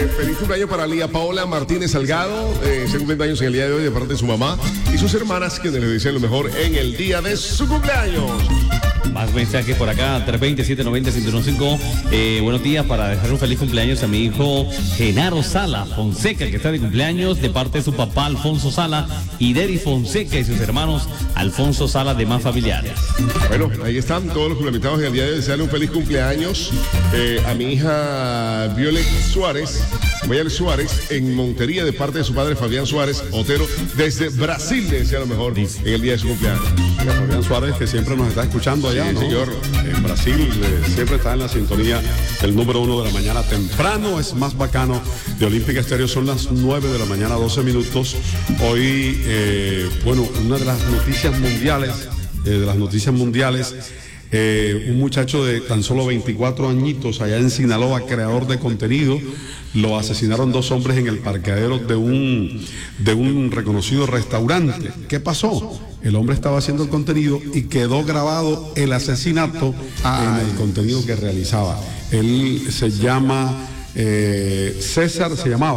Feliz cumpleaños para Lía Paola Martínez Salgado. Se cumplen años en el día de hoy de parte de su mamá y sus hermanas, quienes le desean lo mejor en el día de su cumpleaños. Más mensajes por acá, 320-790-1015. Buenos días, para dejar un feliz cumpleaños a mi hijo Genaro Sala Fonseca, que está de cumpleaños, de parte de su papá Alfonso Sala y Deri Fonseca y sus hermanos Alfonso Sala, de más familiares. Bueno, ahí están todos los cumpleaños en el día de hoy. Desearle un feliz cumpleaños a mi hija Violet Suárez, en Montería, de parte de su padre Fabián Suárez Otero, desde Brasil. Le desea lo mejor en el día de su cumpleaños. Fabián Suárez, que siempre nos está escuchando allá, sí, ¿no? Señor. En Brasil, siempre está en la sintonía del número 1 de la mañana. Temprano es más bacano de Olímpica Estéreo. Son las 9 de la mañana, 12 minutos. Hoy, una de las noticias mundiales, un muchacho de tan solo 24 añitos allá en Sinaloa, creador de contenido, lo asesinaron 2 hombres en el parqueadero de un reconocido restaurante. ¿Qué pasó? El hombre estaba haciendo el contenido y quedó grabado el asesinato en el contenido que realizaba. Él se llamaba César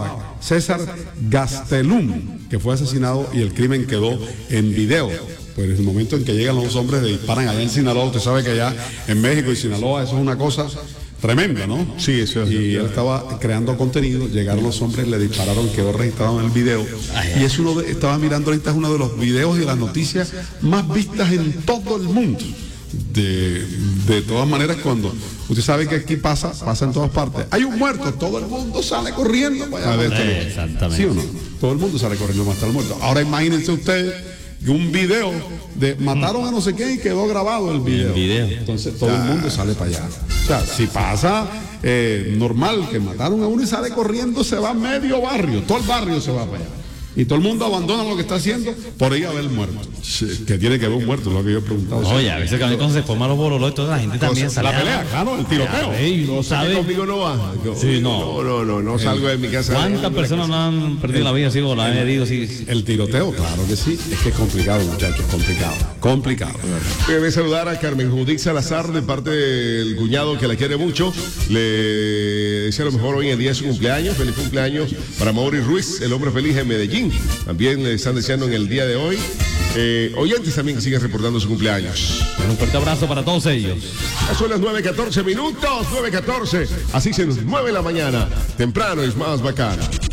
Gastelum, que fue asesinado y el crimen quedó en video. Pues en el momento en que llegan los hombres, le disparan allá en Sinaloa. Usted sabe que allá en México y Sinaloa eso es una cosa tremenda, ¿no? Sí, eso es. Y él estaba creando contenido, llegaron los hombres, le dispararon, quedó registrado en el video. Y es estaba mirando ahorita, es uno de los videos y las noticias más vistas en todo el mundo. De todas maneras, cuando usted sabe que aquí pasa en todas partes. Hay un muerto, todo el mundo sale corriendo para allá. Exactamente. ¿Sí o no? Todo el mundo sale corriendo para estar el muerto. Ahora imagínense ustedes un video de mataron a no sé quién y quedó grabado el video. Entonces todo el mundo sale para allá. O sea, si pasa normal que mataron a uno y sale corriendo, se va medio barrio, todo el barrio se va para allá. Y todo el mundo abandona lo que está haciendo por ir a ver el muerto. Sí, que tiene que ver un muerto, es lo que yo he preguntado. Oye, a veces cuando se forman los bololos y toda la gente también sale. La pelea, claro, el tiroteo. No sabe, conmigo no va. No salgo de mi casa. ¿Cuántas personas no han perdido la vida así o la han herido así? El tiroteo, claro que sí. Es que es complicado, muchachos, complicado. Voy a saludar a Carmen Judith Salazar, de parte del cuñado que la quiere mucho. Le desea lo mejor hoy en el día de su cumpleaños. Feliz cumpleaños para Mauri Ruiz, el hombre feliz en Medellín. También le están deseando en el día de hoy. Oyentes también que siguen reportando su cumpleaños. Un fuerte abrazo para todos ellos. Ya son las 9:14 minutos, 9:14. Así se nos mueve la mañana. Temprano es más bacana.